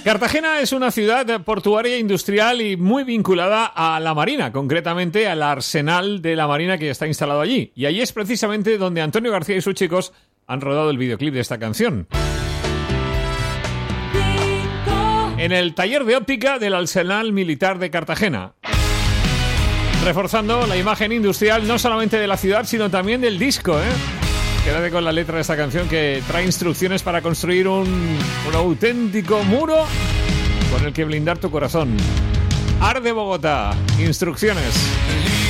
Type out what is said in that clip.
Cartagena es una ciudad portuaria industrial y muy vinculada a la Marina, concretamente al arsenal de la Marina que está instalado allí. Y allí es precisamente donde Antonio García y sus chicos han rodado el videoclip de esta canción. En el taller de óptica del Arsenal Militar de Cartagena, reforzando la imagen industrial no solamente de la ciudad, sino también del disco, Quédate con la letra de esta canción que trae instrucciones para construir un auténtico muro con el que blindar tu corazón. Arde Bogotá. Instrucciones.